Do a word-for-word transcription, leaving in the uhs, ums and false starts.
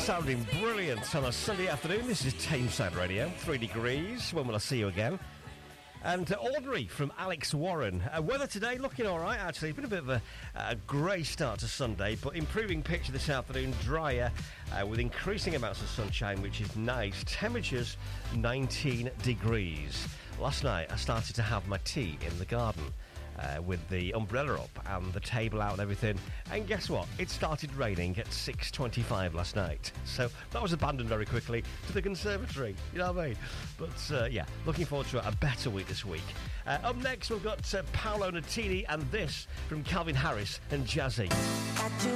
Sounding brilliant on a Sunday afternoon. This is Tameside Radio, three degrees. When will I see you again? And uh, Ordinary from Alex Warren. Uh, weather today looking all right, actually. It's been a bit of a, a grey start to Sunday, but improving picture this afternoon, drier, uh, with increasing amounts of sunshine, which is nice. Temperatures nineteen degrees. Last night, I started to have my tea in the garden. Uh, with the umbrella up and the table out and everything, and guess what? It started raining at six twenty-five last night, so that was abandoned very quickly to the conservatory, you know what I mean? But uh, yeah, looking forward to a better week this week. Uh, up next we've got uh, Paolo Nutini and this from Calvin Harris and Jazzy.